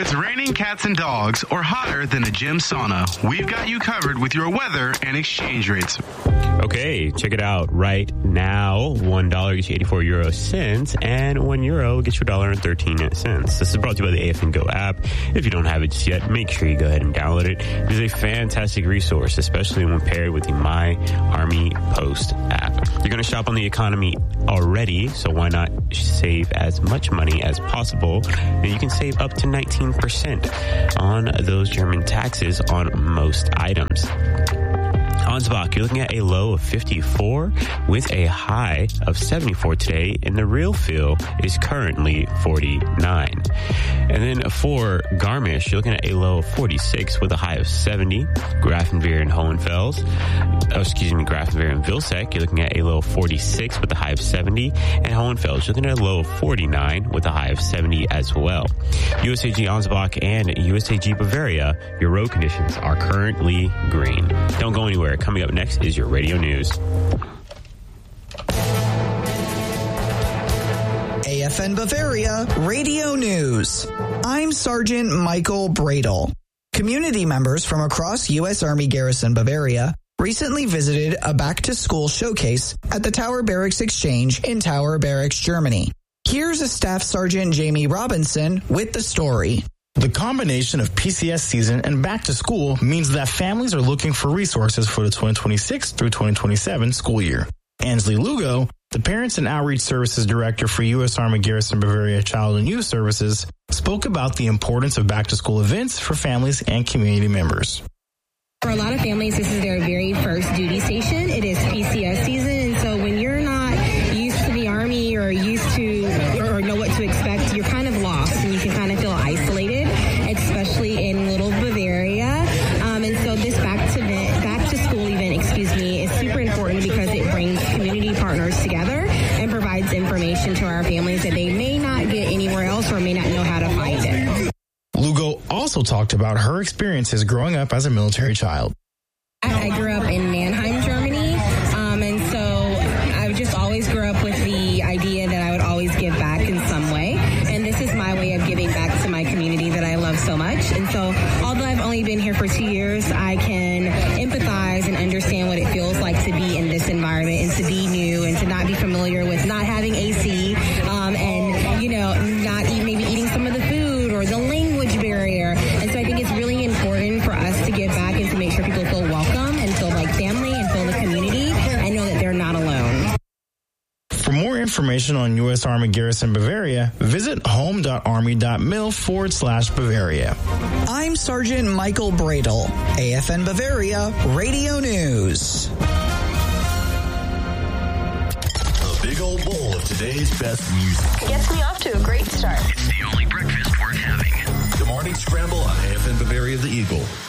it's raining cats and dogs or hotter than a gym sauna, we've got you covered with your weather and exchange rates. Okay, check it out. Right now, $1 gets you 84 euro cents, and €1 gets you $1.13. This is brought to you by the AFN Go app. If you don't have it just yet, make sure you go ahead and download it. It is a fantastic resource, especially when paired with the My Army Post app. You're going to shop on the economy already, so why not save as much money as possible? And you can save up to 19% on those German taxes on most items. Ansbach, you're looking at a low of 54 with a high of 74 today, and the real feel is currently 49. And then for Garmisch, you're looking at a low of 46 with a high of 70. Grafenweer and Grafenweer and Vilsek, you're looking at a low of 46 with a high of 70. And Hohenfels, you're looking at a low of 49 with a high of 70 as well. USAG Ansbach and USAG Bavaria, your road conditions are currently green. Don't go anywhere. Coming up next is your radio news. AFN Bavaria Radio News. I'm Sergeant Michael Bradle. Community members from across U.S. Army Garrison Bavaria recently visited a back-to-school showcase at the Tower Barracks Exchange in Tower Barracks, Germany. Here's a Staff Sergeant Jamie Robinson with the story. The combination of PCS season and back to school means that families are looking for resources for the 2026 through 2027 school year. Ansley Lugo, the Parents and Outreach Services Director for U.S. Army Garrison Bavaria Child and Youth Services, spoke about the importance of back to school events for families and community members. For a lot of families, this is their very first duty station. It is PCS season, and so when you're not used to the Army or used to or know what to expect, you're kind of lost and you can kind of feel isolated, especially in little Bavaria. And so this back to school event, is super important because it brings community partners together and provides information to our families that they may not get anywhere else or may not know how to find it. Lugo also talked about her experiences growing up as a military child. I grew up in Mannheim, Germany, and so I just always grew up with the idea that I would always give back in some way, and this is my way of giving back to my community that I love so much. And so although I've only been here for 2 years, I can empathize and understand what it feels like to be in this environment and to be new and to not be familiar with not having AC and, not maybe eating some of the food or the language barrier. And so I think it's really important for us to give back and to make sure people feel welcome and feel like family and feel the community and know that they're not alone. For more information on U.S. Army Garrison Bavaria, visit home.army.mil/Bavaria. I'm Sergeant Michael Bradle, AFN Bavaria Radio News. A big old bowl of today's best music. Gets me off to a great start. It's the only breakfast worth having. The Morning Scramble on AFN Bavaria, the Eagle.